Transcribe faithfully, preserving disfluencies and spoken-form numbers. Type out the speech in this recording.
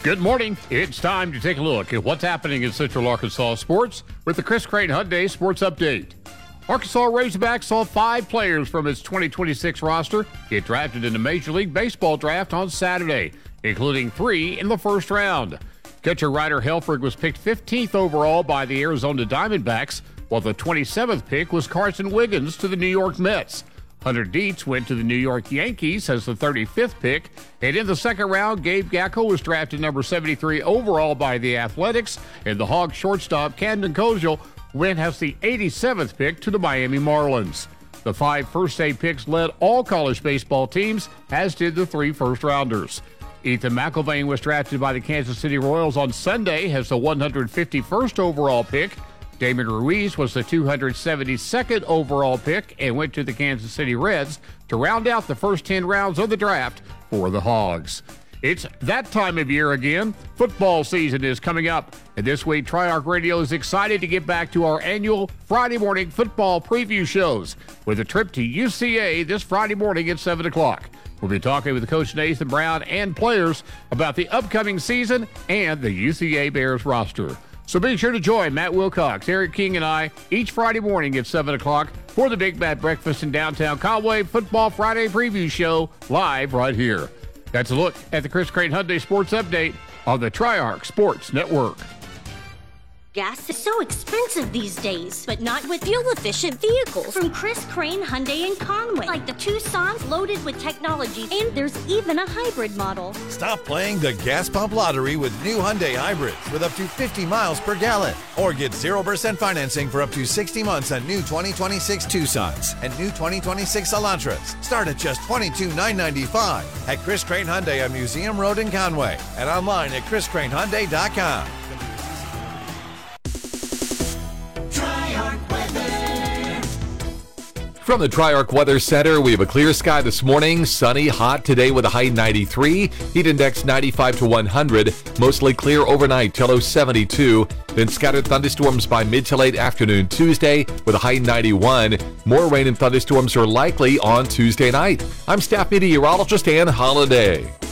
Good morning. It's time to take a look at what's happening in Central Arkansas sports with the Chris Crane Hyundai Sports Update. Arkansas Razorbacks saw five players from its twenty twenty-six roster get drafted in the Major League Baseball draft on Saturday, including three in the first round. Catcher Ryder Helfrich was picked fifteenth overall by the Arizona Diamondbacks, while the twenty-seventh pick was Carson Wiggins to the New York Mets. Hunter Dietz went to the New York Yankees as the thirty-fifth pick, and in the second round, Gabe Gacko was drafted number seventy-three overall by the Athletics, and the Hawks shortstop Camden Koziel went as the eighty-seventh pick to the Miami Marlins. The five first-day picks led all college baseball teams, as did the three first-rounders. Ethan McIlvain was drafted by the Kansas City Royals on Sunday as the one hundred fifty-first overall pick. Damon Ruiz was the two hundred seventy-second overall pick and went to the Kansas City Reds to round out the first ten rounds of the draft for the Hogs. It's that time of year again. Football season is coming up, and this week Triarch Radio is excited to get back to our annual Friday morning football preview shows with a trip to U C A this Friday morning at seven o'clock. We'll be talking with Coach Nathan Brown and players about the upcoming season and the U C A Bears roster. So be sure to join Matt Wilcox, Eric King, and I each Friday morning at seven o'clock for the Big Bad Breakfast in downtown Conway Football Friday Preview Show live right here. That's a look at the Chris Crane Hyundai Sports Update on the Triarch Sports Network. Gas is so expensive these days, but not with fuel-efficient vehicles. From Chris Crane Hyundai in Conway, like the Tucson's loaded with technology, and there's even a hybrid model. Stop playing the gas pump lottery with new Hyundai hybrids with up to fifty miles per gallon. Or get zero percent financing for up to sixty months on new twenty twenty-six Tucsons and new twenty twenty-six Elantras. Start at just twenty-two thousand nine hundred ninety-five dollars at Chris Crane Hyundai on Museum Road in Conway and online at chris crane hyundai dot com. From the Triarch Weather Center, we have a clear sky this morning. Sunny, hot today with a high ninety-three. Heat index ninety-five to one hundred. Mostly clear overnight till seventy-two. Then scattered thunderstorms by mid to late afternoon Tuesday with a high ninety-one. More rain and thunderstorms are likely on Tuesday night. I'm staff meteorologist Ann Holliday.